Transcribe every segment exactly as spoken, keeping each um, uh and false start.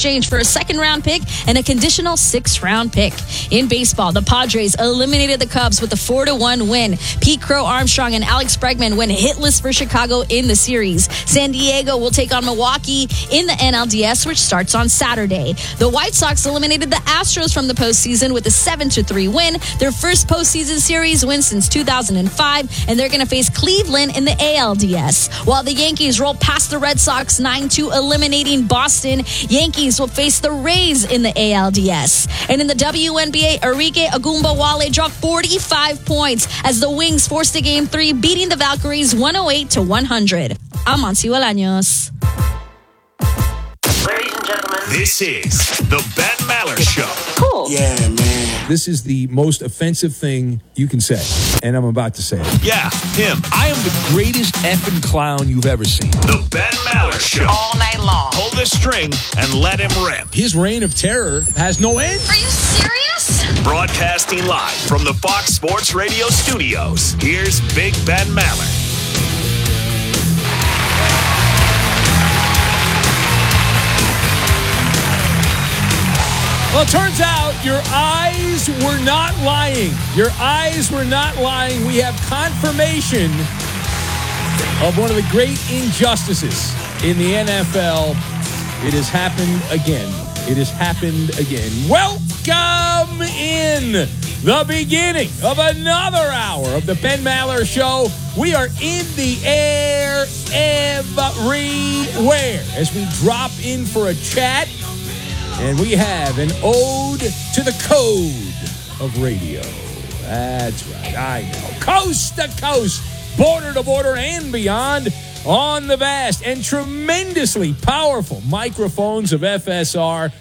exchange for a second-round pick and a conditional sixth-round pick. In baseball, the Padres eliminated the Cubs with a four to one win. Pete Crow Armstrong and Alex Bregman went hitless for Chicago in the series. San Diego will take on Milwaukee in the N L D S, which starts on Saturday. The White Sox eliminated the Astros from the postseason with a seven to three win, their first postseason series win since two thousand five, and they're going to face Cleveland in the A L D S. While the Yankees roll past the Red Sox nine two, eliminating Boston, Yankees will face the Rays in the A L D S. And in the W N B A, Enrique Agumbawale dropped forty-five points as the Wings forced a game three, beating the Valkyries one oh eight to one hundred. I'm Monty Bolaños. Ladies and gentlemen, this is the Ben Maller Show. Cool. Yeah, man. This is the most offensive thing you can say, and I'm about to say it. Yeah, him. I am the greatest effing clown you've ever seen. The Ben Maller Show. All night long. Pull the string and let him rip. His reign of terror has no end. Are you serious? Broadcasting live from the Fox Sports Radio studios, here's Big Ben Maller. Well, it turns out your eyes were not lying. Your eyes were not lying. We have confirmation of one of the great injustices in the N F L. It has happened again. It has happened again. Welcome in the beginning of another hour of the Ben Maller Show. We are in the air everywhere as we drop in for a chat. And we have an ode to the code of radio. That's right, I know. Coast to coast, border to border, and beyond on the vast and tremendously powerful microphones of F S R,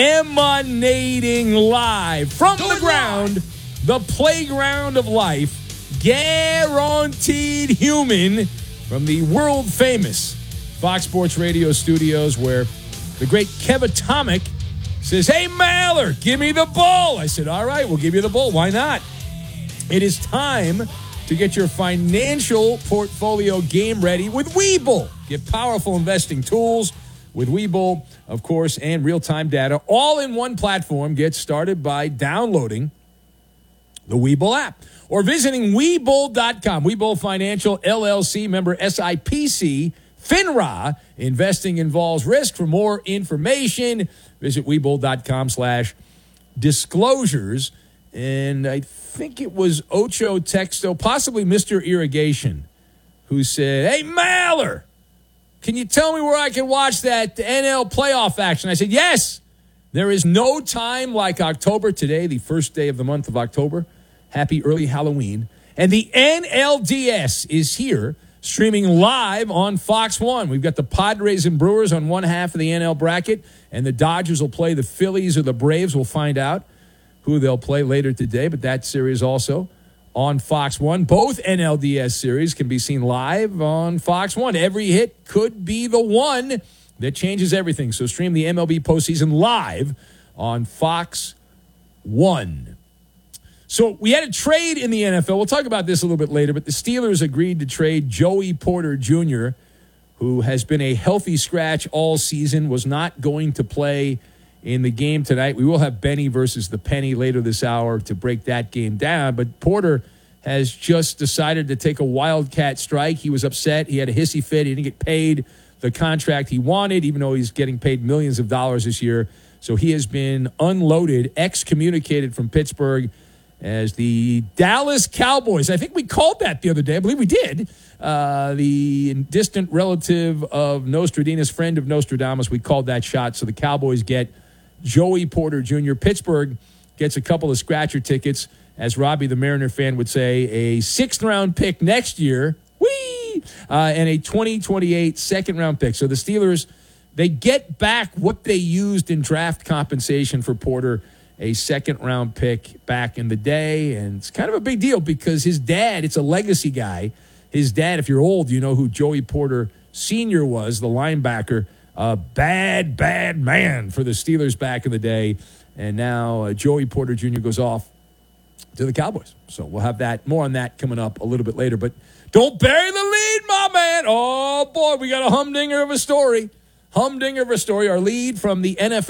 emanating live from the ground, the playground of life, guaranteed human, from the world-famous Fox Sports Radio studios, where the great Kev Atomic says, "Hey, Maller, give me the ball." I said, all right, we'll give you the ball. Why not? It is time to get your financial portfolio game ready with Webull. Get powerful investing tools with Webull, of course, and real-time data all in one platform. Get started by downloading the Webull app or visiting Webull dot com. Webull Financial, L L C, member S I P C, FINRA. Investing involves risk. For more information, visit Webull dot com slash disclosures. And I think it was Ocho Texto, possibly Mister Irrigation, who said, "Hey, Maller, can you tell me where I can watch that N L playoff action?" I said, yes. There is no time like October. Today, the first day of the month of October. Happy early Halloween. And the N L D S is here, streaming live on Fox one. We've got the Padres and Brewers on one half of the N L bracket, and the Dodgers will play the Phillies or the Braves. We'll find out who they'll play later today, but that series also on Fox one. Both N L D S series can be seen live on Fox one. Every hit could be the one that changes everything. So stream the M L B postseason live on Fox one. So we had a trade in the N F L. We'll talk about this a little bit later, but the Steelers agreed to trade Joey Porter Junior, who has been a healthy scratch all season, was not going to play in the game tonight. We will have Benny versus the Penny later this hour to break that game down, but Porter has just decided to take a wildcat strike. He was upset. He had a hissy fit. He didn't get paid the contract he wanted, even though he's getting paid millions of dollars this year. So he has been unloaded, excommunicated from Pittsburgh, as the Dallas Cowboys, I think we called that the other day. I believe we did. Uh, the distant relative of Nostradamus, friend of Nostradamus, we called that shot. So the Cowboys get Joey Porter Junior Pittsburgh gets a couple of scratcher tickets, as Robbie the Mariner fan would say, a sixth-round pick next year, whee, uh, and a twenty twenty-eight second-round pick. So the Steelers, they get back what they used in draft compensation for Porter, a second-round pick back in the day. And it's kind of a big deal because his dad, it's a legacy guy. His dad, if you're old, you know who Joey Porter Senior was, the linebacker. A bad, bad man for the Steelers back in the day. And now uh, Joey Porter Junior goes off to the Cowboys. So we'll have that, more on that coming up a little bit later. But don't bury the lead, my man. Oh, boy, we got a humdinger of a story. Humdinger of a story. Our lead from the N F L